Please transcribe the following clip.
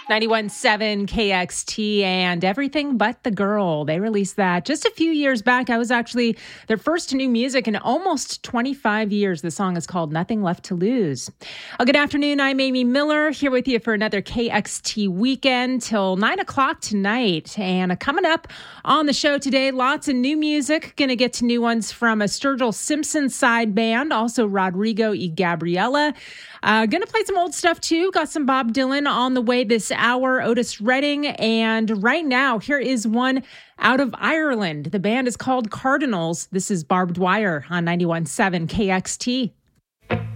91.7 KXT and Everything But the Girl. They released that just a few years back. I was actually their first new music in almost 25 years. The song is called Nothing Left to Lose. Well, good afternoon. I'm Amy Miller here with you for another KXT weekend till 9 o'clock tonight. And coming up on the show today, lots of new music. Going to get to new ones from a Sturgill Simpson side band, also Rodrigo y Gabriela. Going to play some old stuff too. Got some Bob Dylan on the way this hour, Otis Redding. And right now, here is one out of Ireland. The band is called Cardinals. This is Barbed Wire on 91.7 KXT.